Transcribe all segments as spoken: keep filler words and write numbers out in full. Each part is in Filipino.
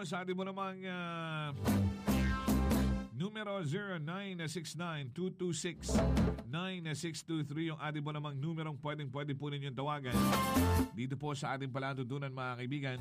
po sa ating mo namang uh, numero zero nine six nine two two six nine six two three yung ating mo namang numerong pwedeng pwede po ninyong tawagan dito po sa ating palatuntunan mga kaibigan.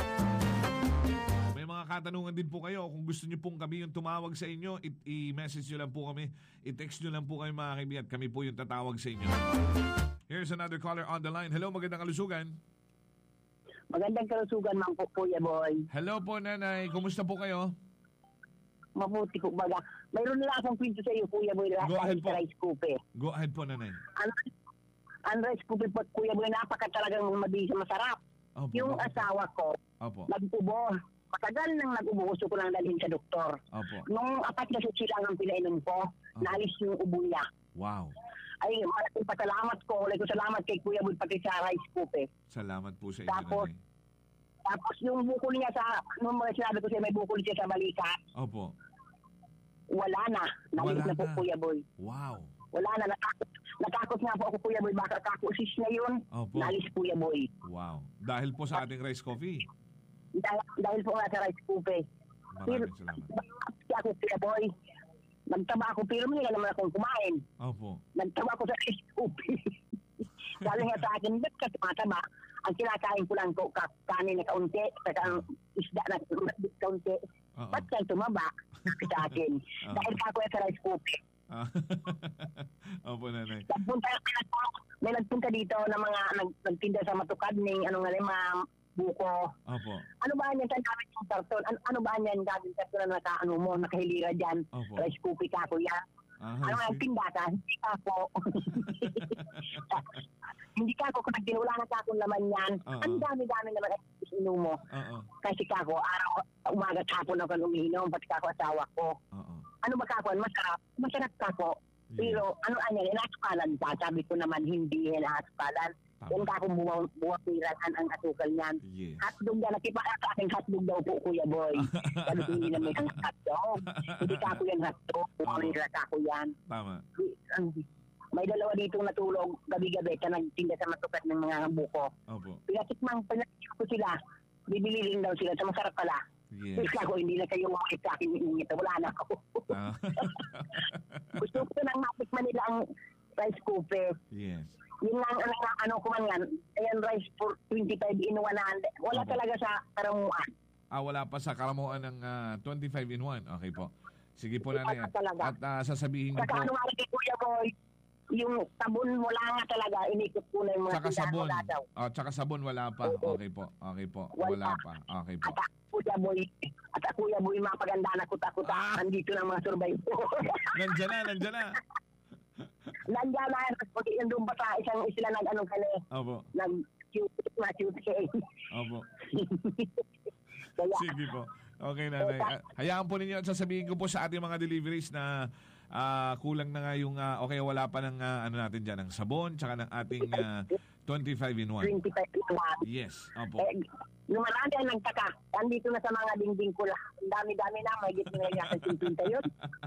May mga katanungan din po kayo. Kung gusto nyo pong kami yung tumawag sa inyo, i-message nyo lang po kami, i-text nyo lang po kayo mga kaibigan. Kami po yung tatawag sa inyo. Here's another caller on the line. Hello, magandang kalusugan. Magandang kalusugan, Mang po, Kuya Boy. Hello po, Nanay. Kumusta po kayo? Mabuti po baga. Mayroon nila akong kwento sa iyo, Kuya Boy. Go ahead po. Rice Coupe. Go ahead po, Nanay. Ang, ang Rice Coupe po, Kuya Boy, napaka talagang mabisa masarap. Opo, yung opo. asawa ko, Opo. nag-ubo. Matagal nang nag-ubo. Gusto ko lang dalhin sa doktor. Opo. Nung apat na susi lang ang pinainom ko, Opo. naalis yung ubo niya. Wow. Ay, malaking pasalamat ko. Ulit ko salamat kay Kuya Boy pati sa Rice Coupe. Salamat po sa inyo, Tapos, Nanay. Tapos yung bukol niya sa, nung mga sinabi ko siya may bukol siya sa balikat, Opo. wala na. Nalit Wala na po, na. Kuya Boy. Wow. Wala na. Natakot, natakot nga po ako, Kuya Boy. Baka kakusis na yun. Opo. Nalis, Kuya Boy. Wow. Dahil po sa ating rice coffee. Dahil, dahil po nga sa Rice Coupe. Maraming salamat. Kaya ako, Kuya Boy, nagtaba ako, pero hindi ka naman akong kumain. Opo. Nagtaba ako sa Rice Coupe. Sabi nga sa akin, ba't ka tumataba? Ang kinakain ko lang ko, ka- kanin na kaunti, saka ang isda na kaunti. Oo. Ba't ka tumaba? Sa akin. Oo. Dahil ka ako sa Rice Coupe. Ah, Opo, Nanay. Nagpunta, may nagpunta dito na mga nag, nagtinda sa matukad ng ano nga lima, buko. Opo. Ano ba yan? Saan gamit yung karton? Ano, ano ba yan? Gamit karton na nakaano mo, nakahilira dyan. Opo. Rice Coupe ka ko yan. Ah, Ano nga I ang see. tinda ka? Hindi ka ako. Hindi ka ako. Kung nagdinulangan ka akong laman yan, Oo. ang dami-dami naman ay inom mo. Oo. Kasi ka ako, araw, umaga at hapon ako umiinom, pati ka ako asawa ko. Oo. Ano ba ka ako? Masarap. Masarap ka ako. Yeah. Pero ano anya, inasukalan ka. Sabi ko naman, hindi inasukalan. Tama. Yung ka akong buwapiran ang asukal niyan. Yes. Hotdog yan. Nakipaka sa akin hotdog daw po, Kuya Boy. Sabi ko, hindi naman ang hotdog. Hindi ka ako yan hotdog. Hindi ka ako yan. Tama. May dalawa ditong natulog gabi-gabi ka nagtinda sa matukat ng mga buko. Opo. Pinatikmang pinatik ko sila. Bibili rin daw sila sa masarap pala. Yes. Yes. Ako, hindi na kayo makit sa akin yung ito. Wala na ako. Ah. Gusto ko nang matikman nila ang Rice Coupe. Yes. Yun nga ang ano, ano ko man yan. Ayan, rice for twenty-five in one hundred. Wala Opo. talaga sa karamuan. Ah, wala pa sa karamuan ng ah, twenty-five in one. Okay po. Sige po, Nanay. Wala talaga. At ah, sasabihin ko Saka po, ano nga rin kay Kuya Boy, yung sabon mo lang nga talaga, inikot ko na yung mga tsaka tindahan, sabon. wala daw. Oh, tsaka sabon wala pa. Okay po. Okay po. Wala pa. Okay po. At ako, Kuya Boy, at ako, Kuya Boy, mapaganda na kuta-kuta. Ah. Nandito ng mga survivor. Nandiyan na, nandiyan na. Nandiyan na, pag yung doon pa sa isang isla nag-anong kani, Opo. nag-cute, na-cute siya eh. Opo. Kaya, Sige po. Okay, Nanay. Ah, hayaan po ninyo at sasabihin ko po sa ating mga deliveries na ah, kulang na nga yung, ah, okay, wala pa ng, ah, ano natin dyan, ng sabon, tsaka ng ating ah, twenty-five in one. twenty-five na one. Yes. Opo. Eh, yung marami ang nagtaka, andito na sa mga dingding ko lang. Ang dami-dami na, may git na yata sintinta yun.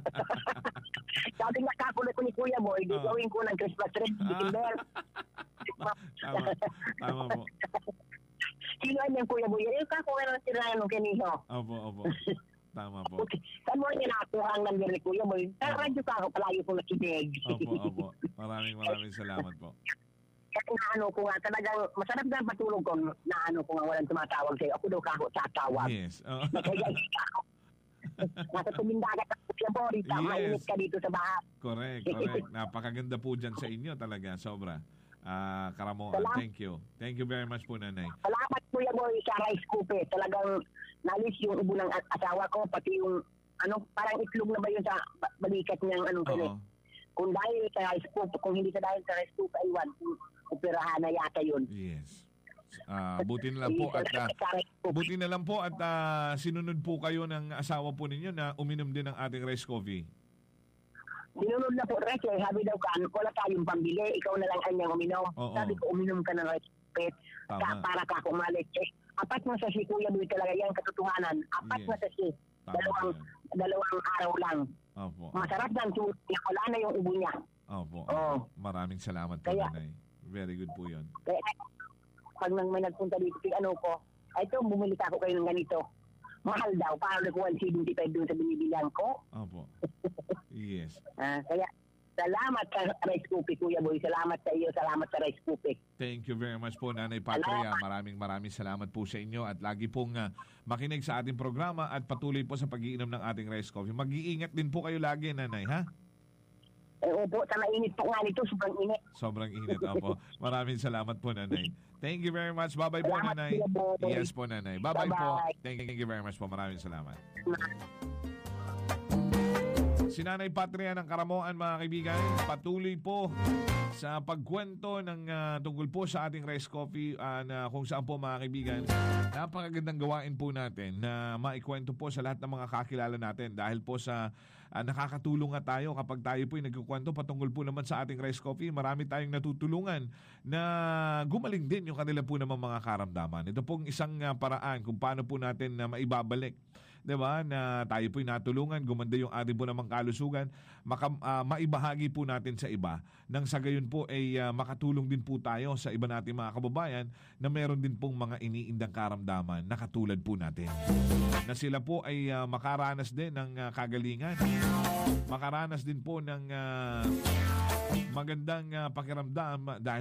Sabi nga kakulit ko ni Kuya Boy, di Oh. gawin ko ng Christmas tree, December. Tama. Tama po. Sino yan Kuya Boy? Eh, kakuha na sila nung kiniho. Opo, opo. Tama po. Okay. Saan mo niya nakuha ang number ni Kuya Boy? Sa radyo ka ako, palayo ko nakinig. Opo, opo. Maraming maraming salamat po. Kasi naano ko nga, talagang masarap na patulog ko, naano ko nga walang tumatawag sa'yo. Ako daw kako tatawag. Yes. Oh. Kaya ako. Nasa tumindagat ako siya po, Rita. Yes. Mainit ka dito sa bahay. Correct, correct. Napakaganda po dyan sa inyo talaga. Sobra. Ah, Karamoan. Salamat. Thank you. Thank you very much po, Nanay. Salamat Kuya Boy sa Rice Coupe. Talagang nalis yung ubo ng a- asawa ko, pati yung, ano, parang itlog na ba yun sa ba- balikat niyang anong kani. Oo. Kung dahil sa Rice Coupe, kung hindi sa dahil sa Rice Coupe, aywan, operahan na yata yun. Yes. Ah, buti na lang po at ah, buti na lang po at ah, sinunod po kayo ng asawa po ninyo na uminom din ng ating rice coffee. Sinunod na po, Rice, eh, sabi daw ka, wala tayong pambili, ikaw na lang kanyang uminom. Oo. Sabi ko, uminom ka ng Rice Coupe, Tama. ka, para ka kumalit. Eh, apat na sa si Kuya Boy talaga yan, katotohanan. Apat Yes. na sa si. Tama Dalawang, po dalawang araw lang. Opo. Masarap lang, sulit niya, wala na yung ubo niya. Opo. Oo. Maraming salamat po, Kaya- Nanay. Very good po yun. Kaya pag nang may nagpunta dito, pig ano ko, ay ito, bumili ka ako kayo ng ganito. mahal daw. Parang ko one seventy-five doon sa binibilihan ko. Opo. Yes. Ah, kaya, salamat sa Rice Cookie, Kuya Boy. Salamat sa iyo. Salamat sa Rice Cookie. Thank you very much po, Nanay Patria. Maraming maraming salamat po sa inyo at lagi pong uh, makinig sa ating programa at patuloy po sa pag-iinom ng ating rice coffee. Mag-iingat din po kayo lagi, Nanay, ha? Eh, opo, sa mainit po nga nito. Sobrang init. Sobrang init, opo. Maraming salamat po, Nanay. Thank you very much. Bye-bye po, Salamat, Nanay. Kuya Boy. Yes po, Nanay. Bye-bye po. Bye-bye. Thank you, thank you very much po. Maraming salamat. Si Nanay Patria ng Karamoan, mga kaibigan, patuloy po sa pagkwento ng uh, tungkol po sa ating rice coffee uh, na kung saan po, mga kaibigan, napakagandang gawain po natin na maikwento po sa lahat ng mga kakilala natin dahil po sa uh, nakakatulong nga tayo kapag tayo po ay nagkukwento patungkol po naman sa ating rice coffee. Marami tayong natutulungan na gumaling din yung kanila po naman mga karamdaman. Ito pong isang uh, paraan kung paano po natin na uh, maibabalik, diba, na tayo po'y natulungan, gumanda yung ating po namang kalusugan, maka, uh, maibahagi po natin sa iba, nang sa gayon po ay uh, makatulong din po tayo sa iba nating mga kababayan na meron din pong mga iniindang karamdaman na katulad po natin. Na sila po ay uh, makaranas din ng uh, kagalingan, makaranas din po ng uh, magandang uh, pakiramdam dahil